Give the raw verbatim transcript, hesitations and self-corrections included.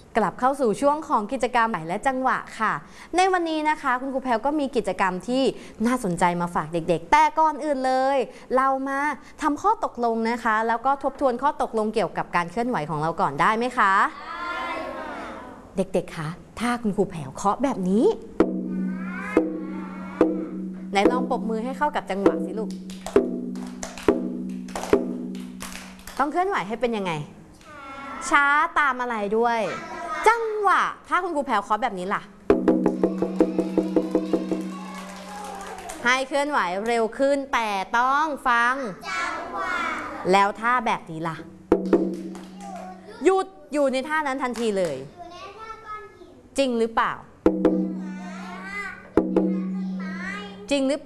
กลับเข้าสู่ช่วงของกิจกรรมไหวและจังหวะค่ะในวันนี้นะคะคุณครูแพลก็มีกิจกรรมที่น่าสนใจมาฝากเด็กๆแต่ก่อนอื่นเลยเรามาทำข้อตกลงนะคะแล้วก็ทบทวนข้อตกลงเกี่ยวกับการเคลื่อนไหวของเราก่อนได้ไหมคะได้ค่ะเด็กๆคะถ้าคุณครูแพลเคาะแบบนี้ไหนลองปรบมือให้เข้ากับจังหวะสิลูกต้องเคลื่อนไหวให้เป็นยังไงช้าตามอะไรด้วยจังหวะถ้าคุณครูแพลวเคาะแบบนี้ล่ะให้เคลื่อนไหวเร็วขึ้นแต่ต้องฟังจังหวะแล้วท่าแบบนี้ล่ะหยุดอยู่ในท่านั้นทันทีเลยจริงหรือเปล่าจริงหรือ